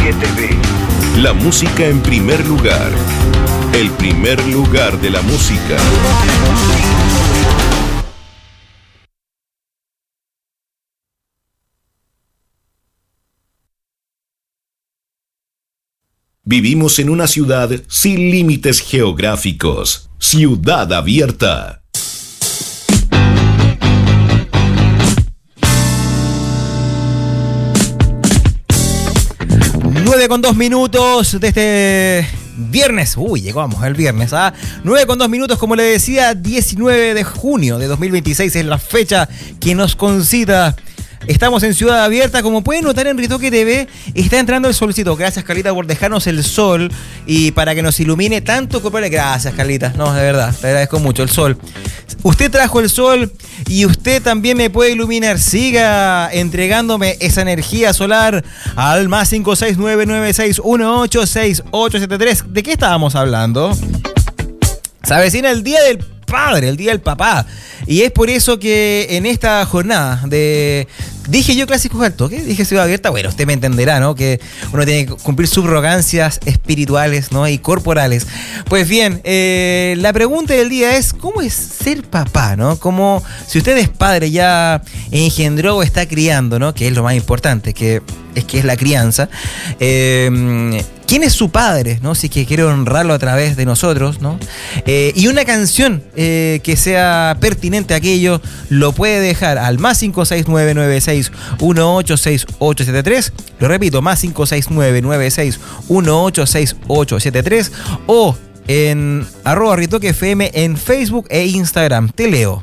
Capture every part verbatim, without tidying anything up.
Ritoque T V. La música en primer lugar. El primer lugar de la música. Vivimos en una ciudad sin límites geográficos. Ciudad abierta. nueve con dos minutos de este viernes. Uy, llegamos el viernes, ¿ah? nueve con dos minutos, como le decía, diecinueve de junio de dos mil veintiséis es la fecha que nos concita. Estamos en Ciudad Abierta, como pueden notar en Ritoque T V, está entrando el solcito. Gracias, Carlita, por dejarnos el sol y para que nos ilumine tanto. Gracias, Carlita, no, de verdad, te agradezco mucho, el sol. Usted trajo el sol y usted también me puede iluminar. Siga entregándome esa energía solar al más cinco seis nueve nueve seis uno ocho seis ocho siete tres. ¿De qué estábamos hablando? Se avecina el Día del Padre, el Día del Papá. Y es por eso que en esta jornada de... Dije yo clásicos al toque, dije Ciudad Abierta, bueno, usted me entenderá, ¿no? Que uno tiene que cumplir subrogancias espirituales, ¿no? Y corporales. Pues bien, eh, la pregunta del día es, ¿cómo es ser papá, ¿no? Como si usted es padre, ya engendró o está criando, ¿no? Que es lo más importante, que es que es la crianza. Eh, ¿Quién es su padre, no? Si es que quiere honrarlo a través de nosotros, ¿no? Eh, y una canción eh, que sea pertinente a aquello, lo puede dejar al más cinco seis nueve nueve seis uno ocho seis ocho siete tres. Lo repito, más cinco seis nueve nueve seis uno ocho seis ocho siete tres o en arroba Ritoque F M en Facebook e Instagram. Te leo.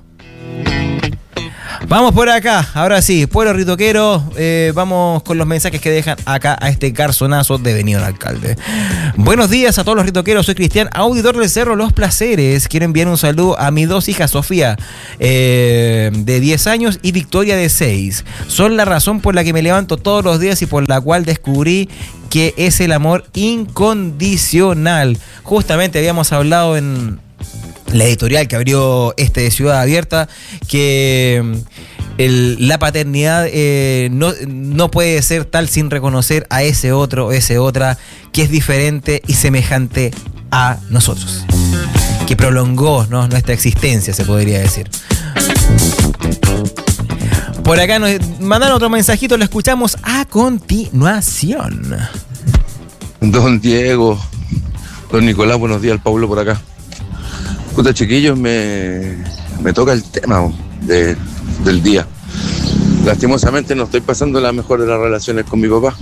Vamos por acá, ahora sí, pueblo ritoquero, eh, vamos con los mensajes que dejan acá a este garzonazo de venido al alcalde. Buenos días a todos los ritoqueros, soy Cristian, auditor del Cerro Los Placeres. Quiero enviar un saludo a mis dos hijas, Sofía, eh, de diez años, y Victoria, de seis. Son la razón por la que me levanto todos los días y por la cual descubrí que es el amor incondicional. Justamente habíamos hablado en... la editorial que abrió este de Ciudad Abierta, que el, la paternidad eh, no, no puede ser tal sin reconocer a ese otro, ese otra, que es diferente y semejante a nosotros, que prolongó, ¿no?, nuestra existencia, se podría decir. Por acá nos mandaron otro mensajito, lo escuchamos a continuación. Don Diego, don Nicolás, buenos días, el Pablo por acá. Puta, chiquillos, me, me toca el tema de, del día. Lastimosamente no estoy pasando la mejor de las relaciones con mi papá.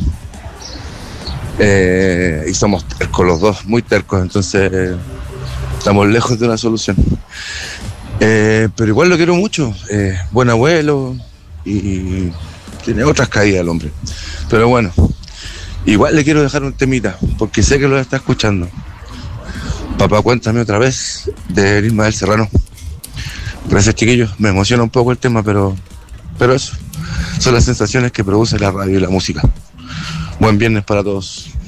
Eh, y somos tercos los dos, muy tercos, entonces eh, estamos lejos de una solución. Eh, pero igual lo quiero mucho, eh, buen abuelo y, y tiene otras caídas el hombre. Pero bueno, igual le quiero dejar un temita, porque sé que lo está escuchando. Papá, cuéntame otra vez de Ismael Serrano. Gracias, chiquillos. Me emociona un poco el tema, pero, pero eso son las sensaciones que produce la radio y la música. Buen viernes para todos.